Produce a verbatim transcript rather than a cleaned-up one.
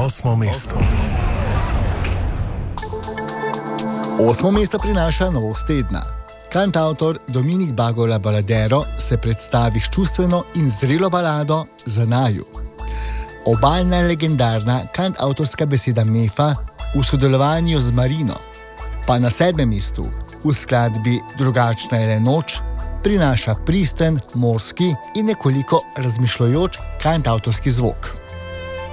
Osmo mesto. Osmo mesto prinaša novost tedna. Kantavtor Dominik Bagola Baladero se predstavi s čustveno in zrelo balado Za naju. Obalna legendarna kantavtorska beseda Mefa v sodelovanju z Marino, pa na sedmem mestu v skladbi Drugačna je le noč prinaša pristen, morski in nekoliko razmišljujoč kantavtorski zvok.